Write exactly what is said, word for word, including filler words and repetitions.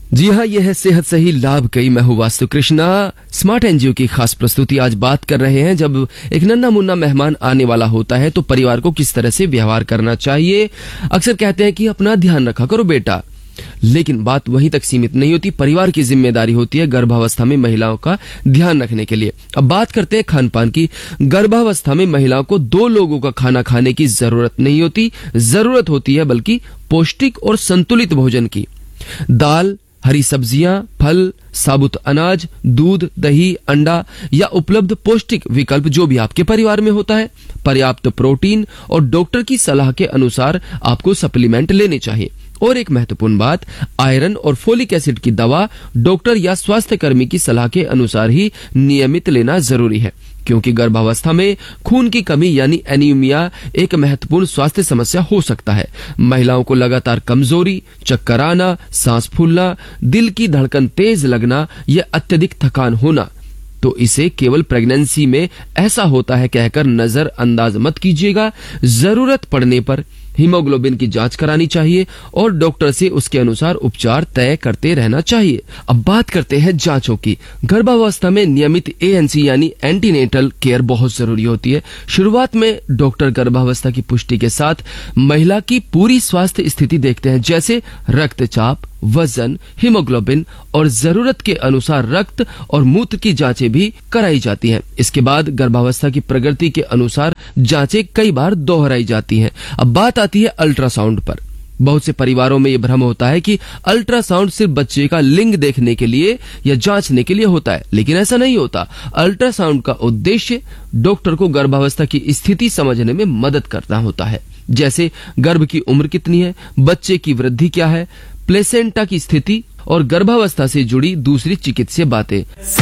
जी हाँ, यह है सेहत सही लाभ कई। मैं हूँ वास्तु कृष्णा। स्मार्ट एनजीओ की खास प्रस्तुति आज बात कर रहे हैं, जब एक नन्हा मुन्ना मेहमान आने वाला होता है तो परिवार को किस तरह से व्यवहार करना चाहिए। अक्सर कहते हैं कि अपना ध्यान रखा करो बेटा, लेकिन बात वहीं तक सीमित नहीं होती। परिवार की जिम्मेदारी होती है गर्भावस्था में महिलाओं का ध्यान रखने के लिए। अब बात करते हैं खान पान की। गर्भावस्था में महिलाओं को दो लोगों का खाना खाने की जरूरत नहीं होती, जरूरत होती है बल्कि पौष्टिक और संतुलित भोजन की। दाल, हरी सब्जियां, फल, साबुत अनाज, दूध, दही, अंडा या उपलब्ध पौष्टिक विकल्प जो भी आपके परिवार में होता है। पर्याप्त प्रोटीन और डॉक्टर की सलाह के अनुसार आपको सप्लीमेंट लेने चाहिए। और एक महत्वपूर्ण बात, आयरन और फोलिक एसिड की दवा डॉक्टर या स्वास्थ्य कर्मी की सलाह के अनुसार ही नियमित लेना जरूरी है, क्योंकि गर्भावस्था में खून की कमी यानी एनीमिया एक महत्वपूर्ण स्वास्थ्य समस्या हो सकता है। महिलाओं को लगातार कमजोरी, चक्कर आना, सांस फूलना, दिल की धड़कन तेज लगना या अत्यधिक थकान होना, तो इसे केवल प्रेगनेंसी में ऐसा होता है कहकर नजरअंदाज मत कीजिएगा। जरूरत पड़ने पर हीमोग्लोबिन की जांच करानी चाहिए और डॉक्टर से उसके अनुसार उपचार तय करते रहना चाहिए। अब बात करते हैं जांचों की। गर्भावस्था में नियमित एएनसी यानी एंटीनेटल केयर बहुत जरूरी होती है। शुरुआत में डॉक्टर गर्भावस्था की पुष्टि के साथ महिला की पूरी स्वास्थ्य स्थिति देखते हैं, जैसे रक्तचाप, वजन, हीमोग्लोबिन और जरूरत के अनुसार रक्त और मूत्र की जांचें भी कराई जाती हैं। इसके बाद गर्भावस्था की प्रगति के अनुसार जांचें कई बार दोहराई जाती हैं। अब बात आती है अल्ट्रासाउंड पर। बहुत से परिवारों में यह भ्रम होता है कि अल्ट्रासाउंड सिर्फ बच्चे का लिंग देखने के लिए या जांचने के लिए होता है, लेकिन ऐसा नहीं होता। अल्ट्रासाउंड का उद्देश्य डॉक्टर को गर्भावस्था की स्थिति समझने में मदद करना होता है, जैसे गर्भ की उम्र कितनी है, बच्चे की वृद्धि क्या है, प्लेसेंटा की स्थिति और गर्भावस्था से जुड़ी दूसरी चिकित्सीय बातें।